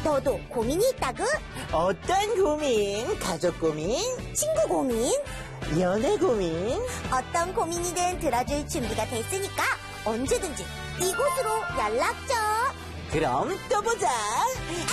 너도 고민이 있다구? 어떤 고민? 가족 고민? 친구 고민? 연애 고민? 어떤 고민이든 들어줄 준비가 됐으니까 언제든지 이곳으로 연락 줘. 그럼 또 보자.